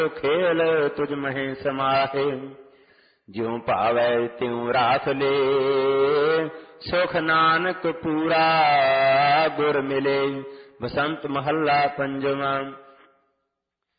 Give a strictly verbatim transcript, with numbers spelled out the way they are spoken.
खेल तुझ महे समाहे। ज्यों पावै त्यों रास ले सुख नानक पूरा गुर मिले। बसंत महला पंजवा।